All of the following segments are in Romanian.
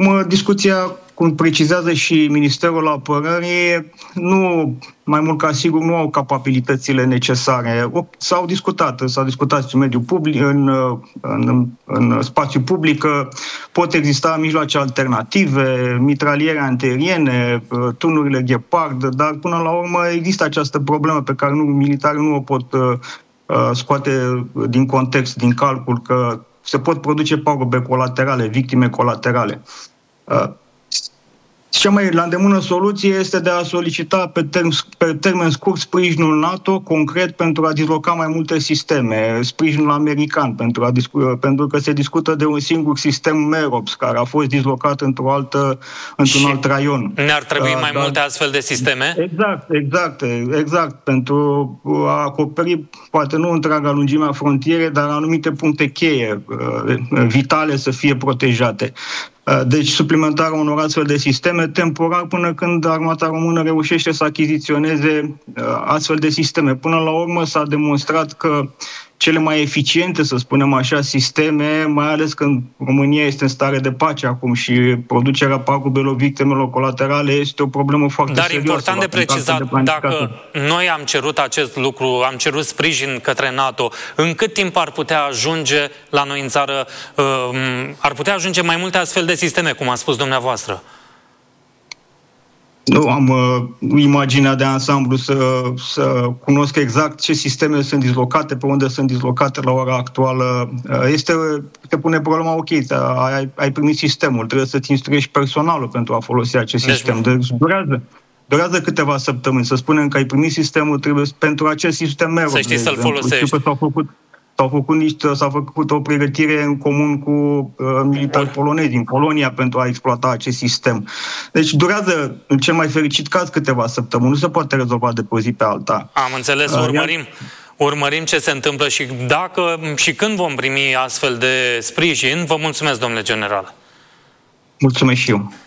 Acum, discuția, cum precizează și Ministerul Apărării, nu, mai mult ca sigur, nu au capabilitățile necesare. S-a discutat în mediul public, în spațiu public, că pot exista mijloace alternative, mitraliere antiaeriene, tunurile Gepard, dar până la urmă există această problemă pe care militarii nu o pot scoate din context, din calcul, că se pot produce pagube colaterale, victime colaterale. Cea mai la îndemână soluție este de a solicita pe termen scurt sprijinul NATO, concret, pentru a disloca mai multe sisteme, sprijinul american, pentru că se discută de un singur sistem MEROPS, care a fost dislocat într-un alt raion. Ne-ar trebui mai multe astfel de sisteme? Exact, pentru a acoperi, poate nu întreaga lungimea frontierei, dar anumite puncte cheie, vitale, să fie protejate. Deci suplimentarea unor astfel de sisteme temporar până când armata română reușește să achiziționeze astfel de sisteme. Până la urmă s-a demonstrat că cele mai eficiente, să spunem așa, sisteme, mai ales când România este în stare de pace acum și producerea pagubelor victimelor colaterale este o problemă foarte serioasă. Dar important de precizat, dacă noi am cerut acest lucru, am cerut sprijin către NATO, în cât timp ar putea ajunge la noi în țară, ar putea ajunge mai multe astfel de sisteme, cum a spus dumneavoastră? Nu am imaginea de ansamblu să cunosc exact ce sisteme sunt dislocate, pe unde sunt dislocate la ora actuală. Te pune problema, ok, ai primit sistemul, trebuie să-ți instruiești personalul pentru a folosi acest sistem. Deci durează câteva săptămâni. Să spunem că ai primit sistemul, trebuie pentru acest sistem MEROPS. Să știi să-l folosești. S-a făcut o pregătire în comun cu militari polonezi din Polonia pentru a exploata acest sistem. Deci durează, în cel mai fericit caz, câteva săptămâni. Nu se poate rezolva de pe o zi pe alta. Am înțeles, urmărim ce se întâmplă și dacă și când vom primi astfel de sprijin. Vă mulțumesc, domnule general. Mulțumesc și eu.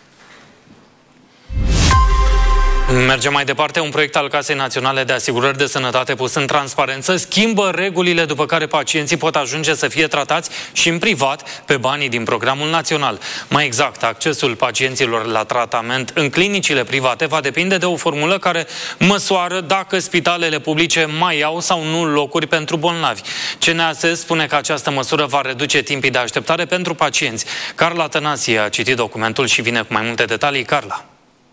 Mergem mai departe. Un proiect al Casei Naționale de Asigurări de Sănătate pus în transparență schimbă regulile după care pacienții pot ajunge să fie tratați și în privat pe banii din programul național. Mai exact, accesul pacienților la tratament în clinicile private va depinde de o formulă care măsoară dacă spitalele publice mai au sau nu locuri pentru bolnavi. CNAS spune că această măsură va reduce timpii de așteptare pentru pacienți. Carla Tănasie a citit documentul și vine cu mai multe detalii. Carla.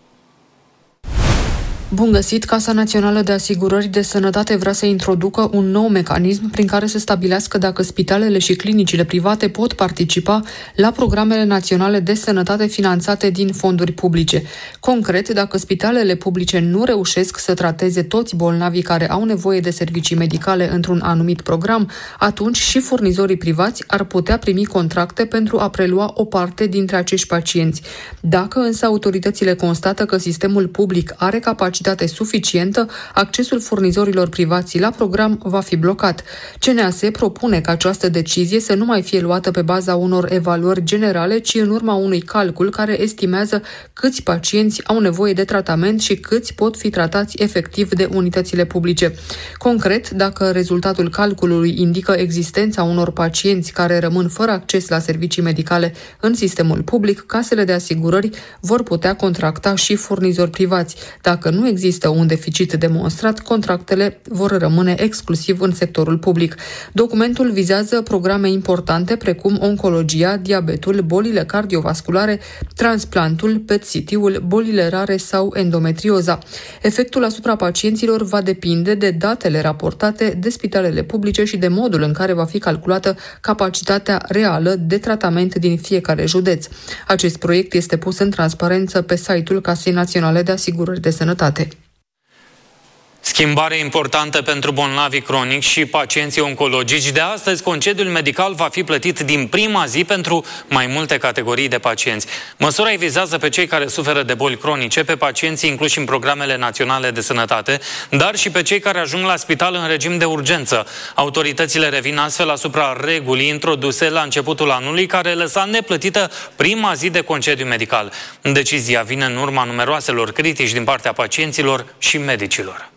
Bun găsit! Casa Națională de Asigurări de Sănătate vrea să introducă un nou mecanism prin care să stabilească dacă spitalele și clinicile private pot participa la programele naționale de sănătate finanțate din fonduri publice. Concret, dacă spitalele publice nu reușesc să trateze toți bolnavii care au nevoie de servicii medicale într-un anumit program, atunci și furnizorii privați ar putea primi contracte pentru a prelua o parte dintre acești pacienți. Dacă însă autoritățile constată că sistemul public are capacitate suficientă, accesul furnizorilor privați la program va fi blocat. CNAS propune ca această decizie să nu mai fie luată pe baza unor evaluări generale, ci în urma unui calcul care estimează câți pacienți au nevoie de tratament și câți pot fi tratați efectiv de unitățile publice. Concret, dacă rezultatul calculului indică existența unor pacienți care rămân fără acces la servicii medicale în sistemul public, casele de asigurări vor putea contracta și furnizori privați. Dacă nu există un deficit demonstrat, contractele vor rămâne exclusiv în sectorul public. Documentul vizează programe importante precum oncologia, diabetul, bolile cardiovasculare, transplantul, PET-CT-ul, bolile rare sau endometrioza. Efectul asupra pacienților va depinde de datele raportate de spitalele publice și de modul în care va fi calculată capacitatea reală de tratament din fiecare județ. Acest proiect este pus în transparență pe site-ul Casei Naționale de Asigurări de Sănătate. Schimbare importantă pentru bolnavii cronici și pacienții oncologici. De astăzi, concediul medical va fi plătit din prima zi pentru mai multe categorii de pacienți. Măsura îi vizează pe cei care suferă de boli cronice, pe pacienții incluși în programele naționale de sănătate, dar și pe cei care ajung la spital în regim de urgență. Autoritățile revin astfel asupra regulii introduse la începutul anului, care lăsa neplătită prima zi de concediu medical. Decizia vine în urma numeroaselor critici din partea pacienților și medicilor.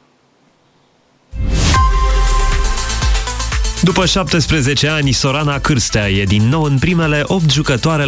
După 17 ani, Sorana Cârstea e din nou în primele 8 jucătoare